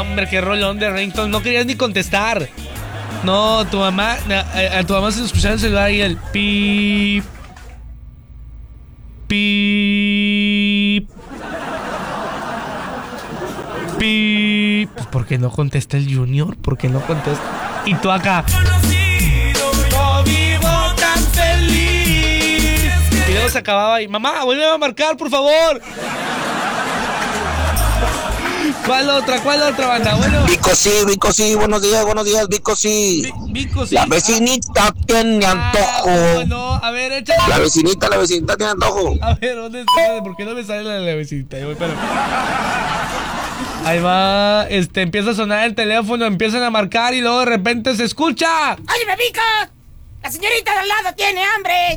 hombre, qué rolón de ringtone. No querías ni contestar. No, a tu mamá se le escuchaba el celular y el pip. Pip. Pip. Pues, ¿por qué no contesta el Junior? ¿Por qué no contesta? Y tú acá. No vivo tan feliz. Y luego se acababa ahí. Mamá, vuelve a marcar, por favor. ¿Cuál otra, banda? Bueno. Vico sí, buenos días, Vico sí. Vico sí. La vecinita tiene antojo. No, a ver, échale. La vecinita tiene antojo. A ver, ¿dónde está? ¿Por qué no me sale la de la vecinita? Ahí va, empieza a sonar el teléfono, empiezan a marcar y luego de repente se escucha. ¡Óyeme, Vico! ¡La señorita de al lado tiene hambre!